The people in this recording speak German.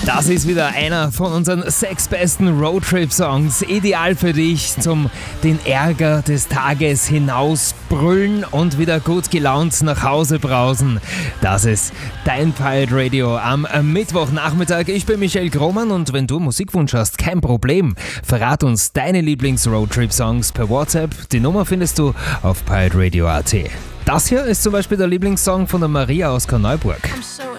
Das ist wieder einer von unseren 6 besten Roadtrip-Songs. Ideal für dich zum den Ärger des Tages hinausbrüllen und wieder gut gelaunt nach Hause brausen. Das ist dein Pirate Radio am Mittwochnachmittag. Ich bin Michael Grohmann und wenn du Musikwunsch hast, kein Problem. Verrat uns deine Lieblings-Roadtrip-Songs per WhatsApp. Die Nummer findest du auf pirateradio.at. Das hier ist zum Beispiel der Lieblingssong von der Maria aus Korneuburg.